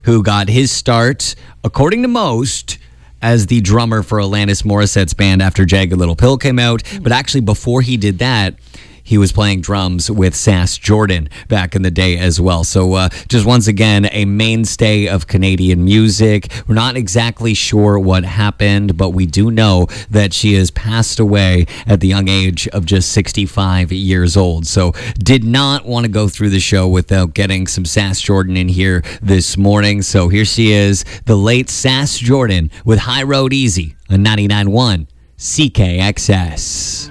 who got his start, according to most, as the drummer for Alanis Morissette's band after Jagged Little Pill came out. But actually, before he did that, he was playing drums with Sass Jordan back in the day as well. So just once again, a mainstay of Canadian music. We're not exactly sure what happened, but we do know that she has passed away at the young age of just 65 years old. So did not want to go through the show without getting some Sass Jordan in here this morning. So here she is, the late Sass Jordan with High Road Easy on 99.1 CKXS.